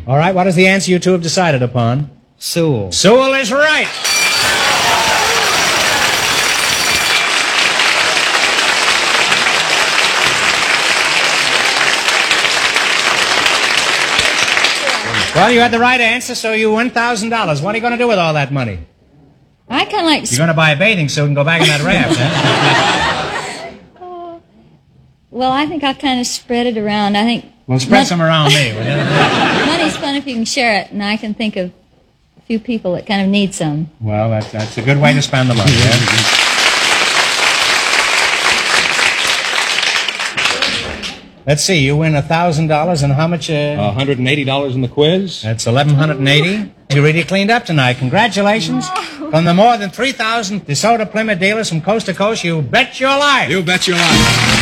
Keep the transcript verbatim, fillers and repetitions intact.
All right, what is the answer you two have decided upon? Sewell. Sewell is right. Well, you had the right answer, so you win one thousand dollars. What are you going to do with all that money? I kind of like... You're going to buy a bathing suit and go back in that raft, huh? uh, well, I think I'll kind of spread it around. I think... Well, spread some around me, will you? Money's fun if you can share it, and I can think of a few people that kind of need some. Well, that's, that's a good way to spend the money, yeah? Let's see, you win one thousand dollars, and how much? Uh, one hundred eighty dollars in the quiz. That's eleven eighty. You really cleaned up tonight. Congratulations. From the more than three thousand DeSoto Plymouth dealers from coast to coast, you bet your life. You bet your life.